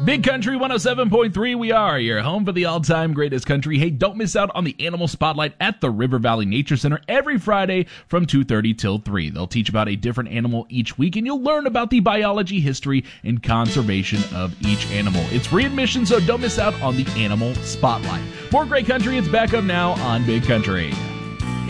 Big Country 107.3, we are your home for the all-time greatest country. Hey, don't miss out on the Animal Spotlight at the River Valley Nature Center every Friday from 2:30 till 3. They'll teach about a different animal each week, and you'll learn about the biology, history, and conservation of each animal. It's free admission, so don't miss out on the Animal Spotlight. More great country, it's back up now on Big Country.